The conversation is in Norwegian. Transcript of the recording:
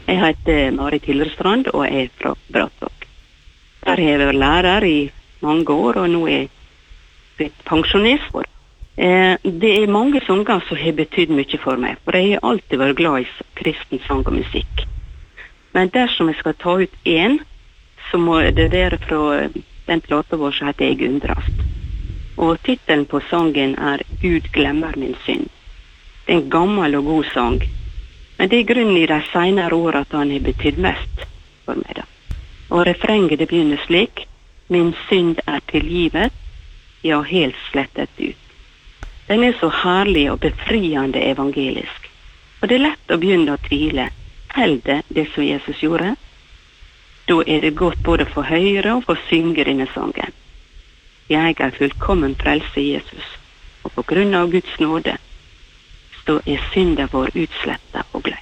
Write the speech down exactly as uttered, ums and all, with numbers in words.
Jeg heter Marit Hildestrand, og jeg er fra Brattvåg. Der har jeg vært lærer i mange år, og nå er jeg blitt pensjonist. Eh, det er mange sanger som har betydd mye for meg, for jeg har alltid vært glad i kristen sang og musikk. Men dersom jeg skal ta ut en, så må det være fra den plata vår som heter Jeg undrast. Og titelen på sangen er Gud glemmer min synd. Det er en gammel og god sang, men det er grunnen i de senere årene at han har betydd mest for meg da. Og refrenget det begynner slik: Min synd er tilgivet, ja, helt slettet ut. Den er så herlig og befriende evangelisk. Og det er lett å begynne å tvile. Helde det som Jesus gjorde? Da er det godt både for å høre og for å synge denne sangen. Jeg er fullkommen frelse i Jesus, og på grunn av Guds nåde, så er synden vår utslettet og glemt.